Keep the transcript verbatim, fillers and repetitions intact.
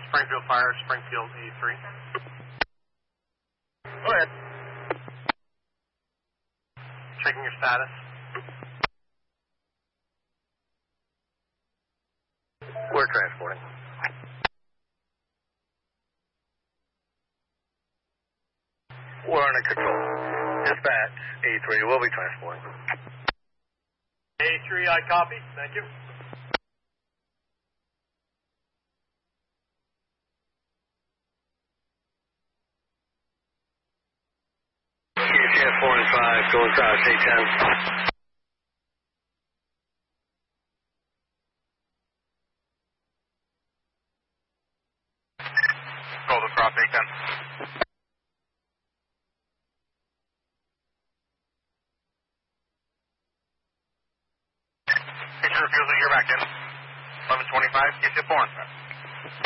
Springfield Fire, Springfield E three. Go ahead. Checking your status. We're transporting. We're under control. Dispatch, A three, we'll be transporting. A three, I copy. Thank you. Q T F four and five, going south, A ten. Golden Cross, A ten. Picture refusal, you're back in. eleven twenty-five, Q T F four and five.